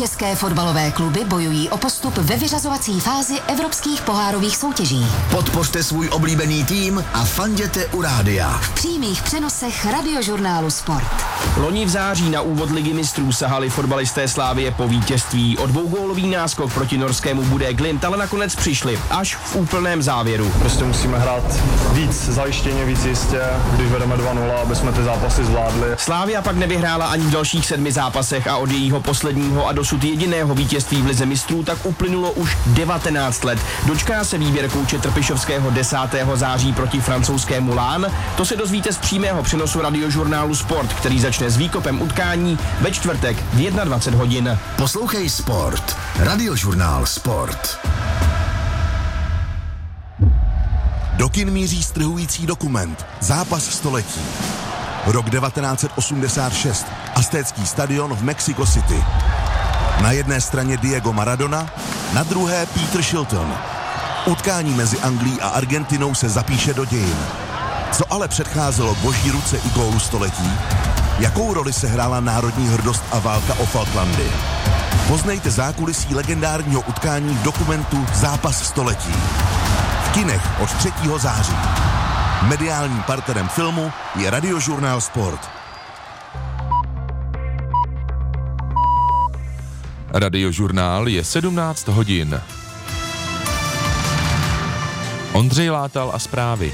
České fotbalové kluby bojují o postup ve vyřazovací fázi evropských pohárových soutěží. Podpořte svůj oblíbený tým a fanděte u rádia. V přímých přenosech Radiožurnálu Sport. Loni v září na úvod Ligy mistrů sahali fotbalisté Slávie po vítězství. O dvougólový náskok proti norskému Bodø Glimt ale nakonec přišli až v úplném závěru. Prostě musíme hrát víc zajištěně, víc jistě, když vedeme 2-0, aby jsme ty zápasy zvládli. Slávia pak nevyhrála ani v dalších 7 zápasech a od jejího posledního a dosud jediného vítězství v Lize mistrů tak uplynulo už 19 let. Dočká se výběr kouče Trpišovského 10. září proti francouzskému Lán? To se dozvíte z přímého přenosu Radiožurnálu Sport, který začne s výkopem utkání ve čtvrtek v 21 hodin. Poslouchej Sport. Radiožurnál Sport. Do kin míří strhující dokument Zápas století. Rok 1986. Aztécký stadion v Mexico City. Na jedné straně Diego Maradona, na druhé Peter Shilton. Utkání mezi Anglií a Argentinou se zapíše do dějin. Co ale předcházelo boží ruce i gólu století? Jakou roli se hrála národní hrdost a válka o Falklandy? Poznejte zákulisí legendárního utkání v dokumentu Zápas století. V kinech od 3. září. Mediálním partnerem filmu je Radiožurnál Sport. Radiožurnál je 17 hodin. Ondřej Látal a zprávy.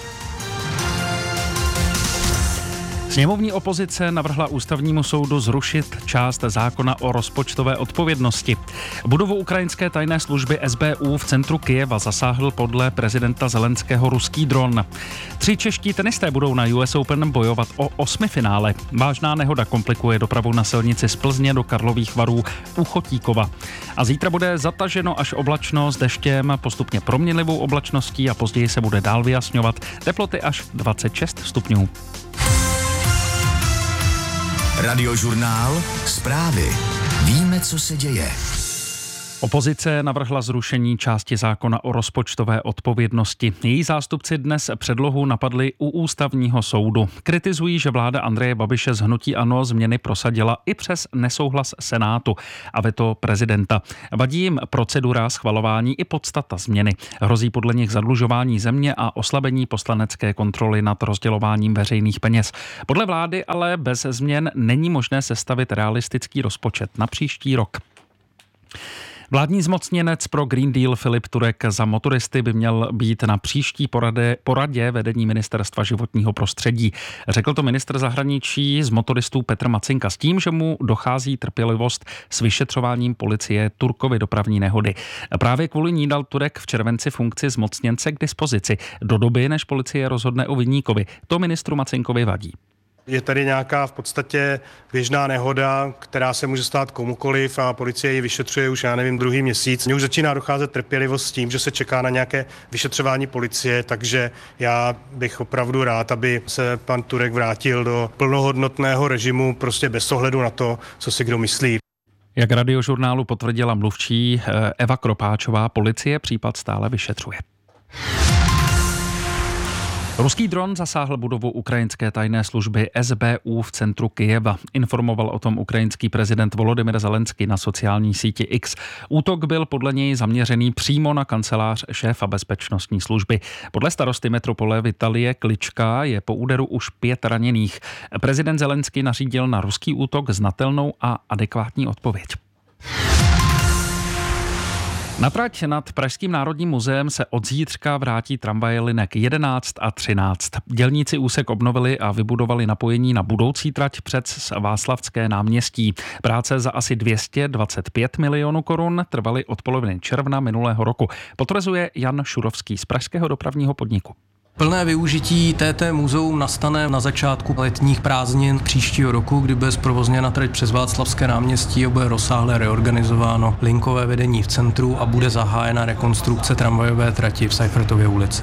Sněmovní opozice navrhla ústavnímu soudu zrušit část zákona o rozpočtové odpovědnosti. Budovu ukrajinské tajné služby SBU v centru Kyjeva zasáhl podle prezidenta Zelenského ruský dron. 3 čeští tenisté budou na US Open bojovat o 8. finále. Vážná nehoda komplikuje dopravu na silnici z Plzně do Karlových Varů u Chotíkova. A zítra bude zataženo až oblačno s deštěm, postupně proměnlivou oblačností a později se bude dál vyjasňovat. Teploty až 26 stupňů. Radiožurnál Zprávy. Víme, co se děje. Opozice navrhla zrušení části zákona o rozpočtové odpovědnosti. Její zástupci dnes předlohu napadli u ústavního soudu. Kritizují, že vláda Andreje Babiše z hnutí ANO změny prosadila i přes nesouhlas Senátu a veto prezidenta. Vadí jim procedura schvalování i podstata změny. Hrozí podle nich zadlužování země a oslabení poslanecké kontroly nad rozdělováním veřejných peněz. Podle vlády ale bez změn není možné sestavit realistický rozpočet na příští rok. Vládní zmocněnec pro Green Deal Filip Turek za motoristy by měl být na příští poradě vedení Ministerstva životního prostředí. Řekl to ministr zahraničí z motoristů Petr Macinka s tím, že mu dochází trpělivost s vyšetřováním policie Turkovy dopravní nehody. Právě kvůli ní dal Turek v červenci funkci zmocněnce k dispozici do doby, než policie rozhodne o viníkovi. To ministru Macinkovi vadí. Je tady nějaká v podstatě běžná nehoda, která se může stát komukoliv a policie ji vyšetřuje už, druhý měsíc. Mně už začíná docházet trpělivost s tím, že se čeká na nějaké vyšetřování policie, takže já bych opravdu rád, aby se pan Turek vrátil do plnohodnotného režimu, prostě bez ohledu na to, co si kdo myslí. Jak Radiožurnálu potvrdila mluvčí Eva Kropáčová, policie případ stále vyšetřuje. Ruský dron zasáhl budovu ukrajinské tajné služby SBU v centru Kyjeva. Informoval o tom ukrajinský prezident Volodymyr Zelenský na sociální síti X. Útok byl podle něj zaměřený přímo na kancelář šéfa bezpečnostní služby. Podle starosty metropole Vitalie Klička je po úderu už 5 raněných. Prezident Zelenský nařídil na ruský útok znatelnou a adekvátní odpověď. Na trať nad Pražským národním muzeem se od zítřka vrátí tramvaje linek 11 a 13. Dělníci úsek obnovili a vybudovali napojení na budoucí trať přes Václavské náměstí. Práce za asi 225 milionů korun trvaly od poloviny června minulého roku. Potvrzuje Jan Šurovský z Pražského dopravního podniku. Plné využití TT muzeum nastane na začátku letních prázdnin příštího roku, kdy bude zprovozněna trať přes Václavské náměstí a bude rozsáhle reorganizováno linkové vedení v centru a bude zahájena rekonstrukce tramvajové trati v Seifertově ulici.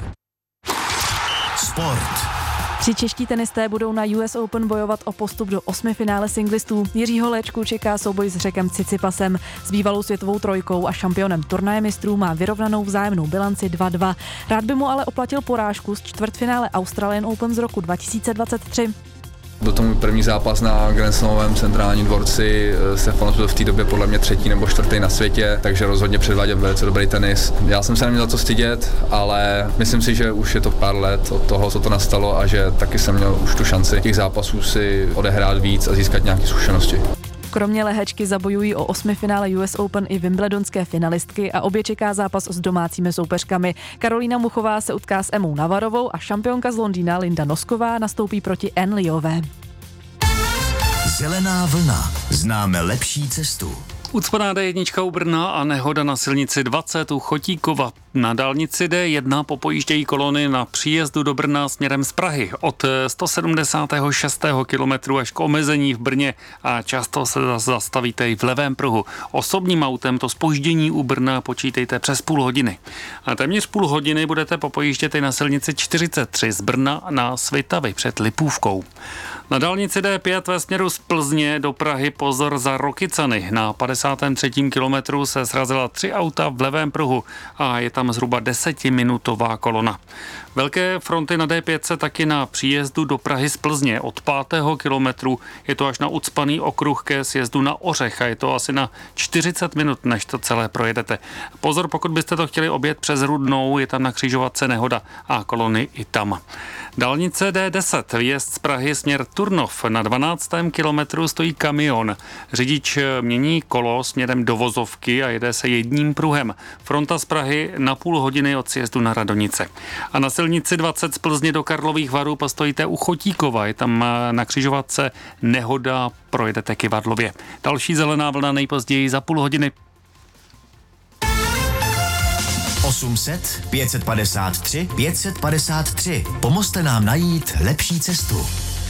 Sport. 3 čeští tenisté budou na US Open bojovat o postup do 8. finále singlistů. Jiřího Léčku čeká souboj s Řekem Cicipasem. S bývalou světovou trojkou a šampionem turnaje mistrů má vyrovnanou vzájemnou bilanci 2-2. Rád by mu ale oplatil porážku z čtvrtfinále Australian Open z roku 2023. Byl to můj první zápas na Grand Slamovém centrálním dvorci. Stefano byl v té době podle mě 3. nebo 4. na světě, takže rozhodně předváděl velice dobrý tenis. Já jsem se neměl za co stydět, ale myslím si, že už je to pár let od toho, co to nastalo a že taky jsem měl už tu šanci těch zápasů si odehrát víc a získat nějaké zkušenosti. Kromě lehečky zabojují o 8. finále US Open i wimbledonské finalistky a obě čeká zápas s domácími soupeřkami. Karolína Muchová se utká s Emou Navarovou a šampionka z Londýna Linda Nosková nastoupí proti Anne Liové. Zelená vlna. Známe lepší cestu. Ucpaná D1 u Brna a nehoda na silnici 20 u Chotíkova. Na dálnici D1 popojíždějí kolony na příjezdu do Brna směrem z Prahy od 176. kilometru až k omezení v Brně a často se zastavíte i v levém pruhu. Osobním autem to zpoždění u Brna počítejte přes půl hodiny. A téměř půl hodiny budete popojíždět i na silnici 43 z Brna na Svitavy před Lipůvkou. Na dálnici D5 ve směru z Plzně do Prahy pozor za Rokycany. Na 53. kilometru se srazila 3 auta v levém pruhu a je tam zhruba 10minutová kolona. Velké fronty na D5 se taky na příjezdu do Prahy z Plzně od 5. kilometru. Je to až na ucpaný okruh ke sjezdu na Ořech a je to asi na 40 minut, než to celé projedete. Pozor, pokud byste to chtěli objet přes Rudnou, je tam na křižovatce nehoda a kolony i tam. Dálnice D10, výjezd z Prahy směr Turnov. Na 12. kilometru stojí kamion. Řidič mění kolo směrem do vozovky a jede se jedním pruhem. Fronta z Prahy na půl hodiny od sjezdu na Radonice. A na silnici 20 z Plzně do Karlových Varů postojíte u Chotíkova. Je tam na křižovatce nehoda, projedete Kyvadlově. Další zelená vlna nejpozději za půl hodiny. 800 553 553. Pomozte nám najít lepší cestu.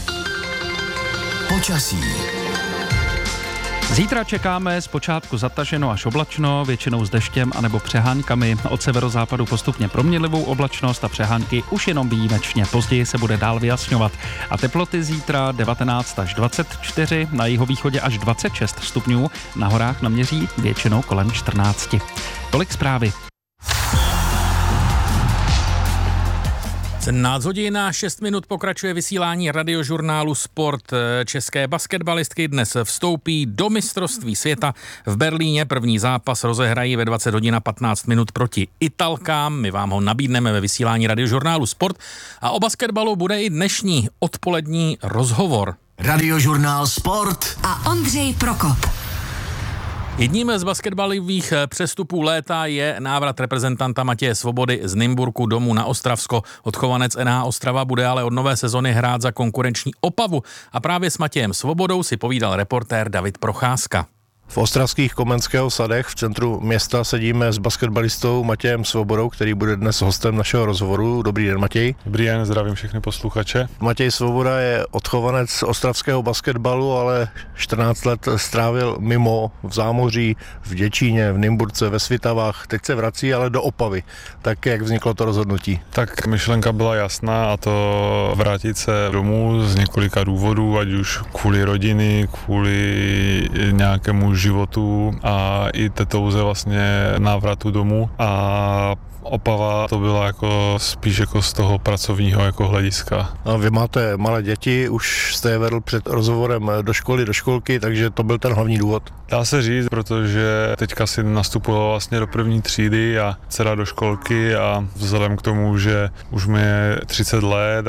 Počasí. Zítra čekáme zpočátku zataženo až oblačno, většinou s deštěm anebo přehánkami. Od severozápadu postupně proměnlivou oblačnost a přehánky už jenom výjimečně. Později se bude dál vyjasňovat. A teploty zítra 19 až 24, na jihovýchodě až 26 stupňů, na horách naměří většinou kolem 14. Tolik zprávy. 17 hodin a 6 minut pokračuje vysílání radiožurnálu Sport. České basketbalistky dnes vstoupí do mistrovství světa v Berlíně. První zápas rozehrají ve 20 hodin a 15 minut proti Italkám. My vám ho nabídneme ve vysílání radiožurnálu Sport. A o basketbalu bude i dnešní odpolední rozhovor. Radiožurnál Sport a Ondřej Prokop. Jedním z basketbalových přestupů léta je návrat reprezentanta Matěje Svobody z Nymburku domů na Ostravsko. Odchovanec NH Ostrava bude ale od nové sezony hrát za konkurenční Opavu a právě s Matějem Svobodou si povídal reportér David Procházka. V ostravských Komenského sadech v centru města sedíme s basketbalistou Matějem Svobodou, který bude dnes hostem našeho rozhovoru. Dobrý den, Matěj. Dobrý den, zdravím všechny posluchače. Matěj Svoboda je odchovanec ostravského basketbalu, ale 14 let strávil mimo, v zámoří, v Děčíně, v Nymburce, ve Svitavách. Teď se vrací ale do Opavy. Tak jak vzniklo to rozhodnutí? Tak myšlenka byla jasná, a to vrátit se domů z několika důvodů, ať už kvůli rodiny, kvůli nějakému životu a i té touze vlastně návratu domů. A Opava to byla jako spíš jako z toho pracovního jako hlediska. A vy máte malé děti, už jste je vedl před rozhovorem do školy, do školky, takže to byl ten hlavní důvod. Dá se říct, protože teďka si nastupoval vlastně do první třídy a dcera do školky a vzhledem k tomu, že už mi je 30 let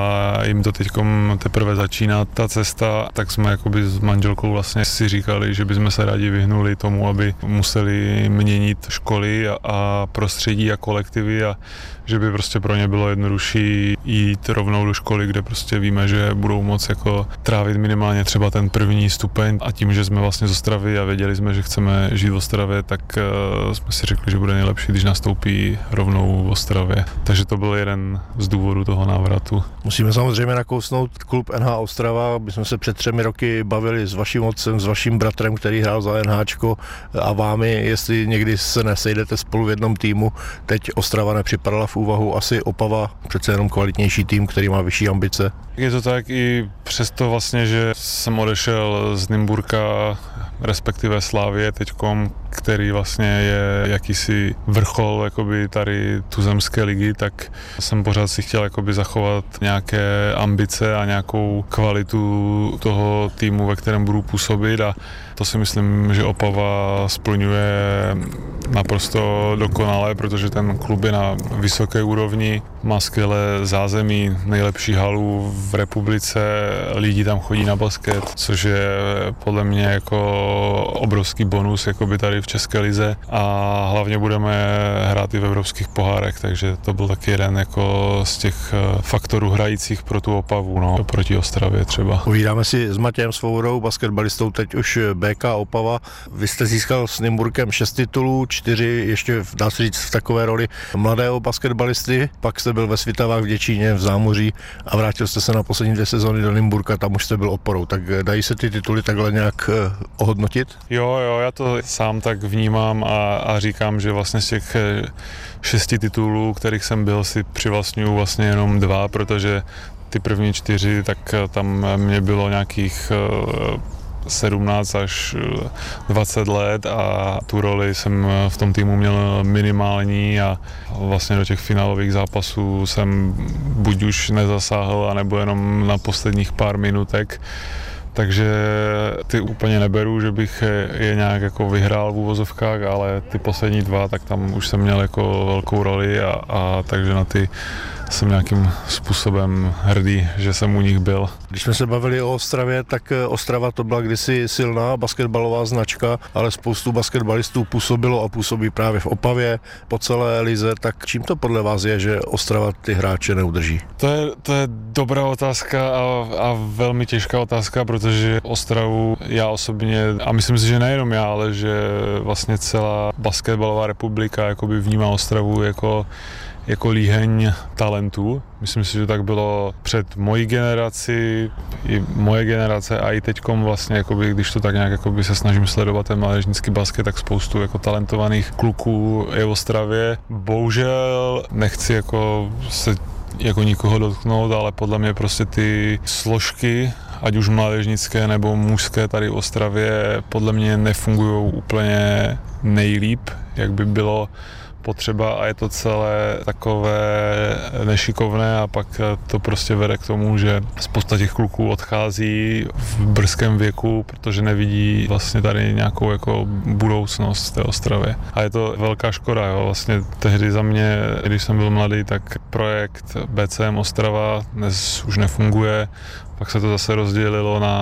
a jim to teďkom teprve začíná ta cesta, tak jsme jakoby s manželkou vlastně si říkali, že bychom se rádi vyhnuli tomu, aby museli měnit školy a prostředí a kolektivy a že by prostě pro ně bylo jednodušší jít rovnou do školy, kde prostě víme, že budou moct jako trávit minimálně třeba ten první stupeň a tím, že jsme vlastně z Ostravy a věděli jsme, že chceme žít v Ostravě, tak jsme si řekli, že bude nejlepší, když nastoupí rovnou v Ostravě. Takže to byl jeden z důvodů toho návratu. Musíme samozřejmě nakousnout klub NH Ostrava. My jsme se před 3 roky bavili s vaším otcem, s vaším bratrem, který hrál za NHčko a vámi, jestli někdy se nesejdete spolu v jednom týmu. Teď Ostrava nepřipadala v úvahu, asi Opava přece jenom kvalitnější tým, který má vyšší ambice. Je to tak i přesto vlastně, že jsem odešel z Nymburka, respektive Slávie teďkom který vlastně je jakýsi vrchol jakoby tady tuzemské ligy, tak jsem pořád si chtěl jakoby zachovat nějaké ambice a nějakou kvalitu toho týmu, ve kterém budu působit, a to si myslím, že Opava splňuje naprosto dokonale, protože ten klub je na vysoké úrovni, má skvělé zázemí, nejlepší halu v republice, lidi tam chodí na basket, což je podle mě jako obrovský bonus jakoby tady v České lize, a hlavně budeme hrát i v evropských pohárech, takže to byl taky jeden jako z těch faktorů hrajících pro tu Opavu, no, proti Ostravě třeba. Povídáme si s Matějem Svobodou, basketbalistou teď už BK Opava. Vy jste získal s Nymburkem 6 titulů, 4 ještě, dá se říct, v takové roli mladého basketbalisty, pak jste byl ve Svitavách v Děčíně, v Zámoří a vrátil jste se na poslední 2 sezóny do Nymburka, tam už jste byl oporou, tak dají se ty tituly takhle nějak ohodnotit? Jo, já to sám tak vnímám a říkám, že vlastně z těch 6 titulů, kterých jsem byl, si přivlastňuju vlastně jenom 2, protože ty první 4, tak tam mě bylo nějakých 17 až 20 let a tu roli jsem v tom týmu měl minimální a vlastně do těch finálových zápasů jsem buď už nezasáhl, anebo jenom na posledních pár minutek. Takže ty úplně neberu, že bych je nějak jako vyhrál v úvozovkách, ale ty poslední 2, tak tam už jsem měl jako velkou roli a takže na ty jsem nějakým způsobem hrdý, že jsem u nich byl. Když jsme se bavili o Ostravě, tak Ostrava to byla kdysi silná basketbalová značka, ale spoustu basketbalistů působilo a působí právě v Opavě, po celé lize, tak čím to podle vás je, že Ostrava ty hráče neudrží? To je dobrá otázka a velmi těžká otázka, protože Ostravu já osobně, a myslím si, že nejenom já, ale že vlastně celá basketbalová republika jakoby vnímá Ostravu jako líheň talentů. Myslím si, že tak bylo před mojí generaci, i moje generace a i teďkom vlastně, jakoby, když to tak nějak jakoby se snažím sledovat ten mládežnický basket, tak spoustu jako talentovaných kluků je v Ostravě. Bohužel nechci jako se jako nikoho dotknout, ale podle mě prostě ty složky, ať už mládežnické nebo mužské tady v Ostravě, podle mě nefungují úplně nejlíp, jak by bylo potřeba, a je to celé takové nešikovné a pak to prostě vede k tomu, že spousta těch kluků odchází v brzkém věku, protože nevidí vlastně tady nějakou jako budoucnost v té Ostravě. A je to velká škoda, jo. Vlastně tehdy za mě, když jsem byl mladý, tak projekt BCM Ostrava dnes už nefunguje, pak se to zase rozdělilo na